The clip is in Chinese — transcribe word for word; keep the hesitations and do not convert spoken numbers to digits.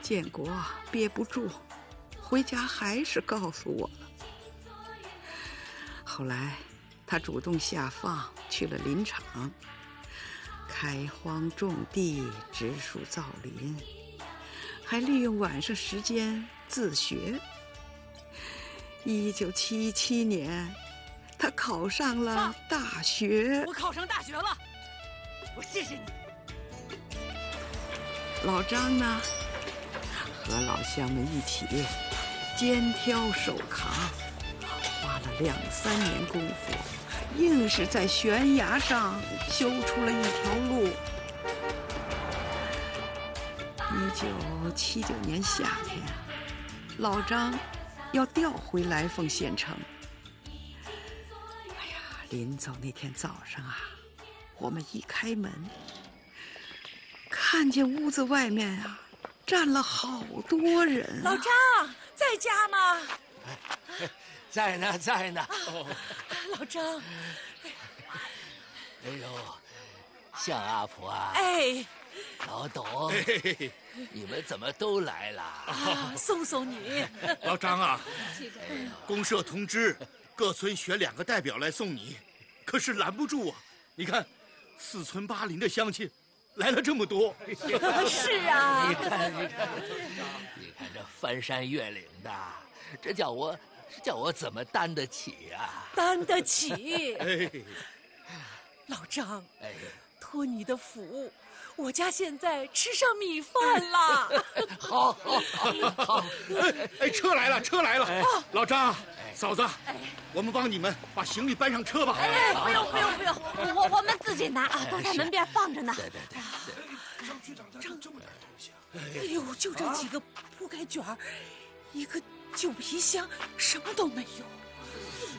建国憋不住，回家还是告诉我了。后来他主动下放去了林场，开荒种地，植树造林，还利用晚上时间自学。一九七七年，他考上了大学。 我考上大学了，我谢谢你。 老张呢，和老乡们一起肩挑手扛，花了两三年功夫，硬是在悬崖上修出了一条路。一九七九年夏天，老张要调回来凤县城。哎呀，临走那天早上啊，我们一开门，看见屋子外面啊站了好多人、啊。 老张在家吗？ 在呢，在呢。 哦，老张， 哎呦，向阿婆啊！ 哎， 老董，哎、你们怎么都来了？ 啊，送送你。 老张啊，公社通知各村选两个代表来送你，可是拦不住啊！你看，四村八邻的乡亲来了这么多。 是啊， 你看，你看，你看这翻山越岭的，这叫我，这叫我怎么担得起啊？ 担得起。 哎， 老张， 哎， 托你的福，我家现在吃上米饭了。 好，好，好，好。 哎哎，车来了，车来了！哎、老张，嫂子，哎、我们帮你们把行李搬上车吧。 哎，不用，不用，不用，我我们自己拿啊，都在门边放着呢。 对对对。 张局长张这么点东西啊！ 哎呦，就这几个铺盖卷儿，一个旧皮箱，什么都没有。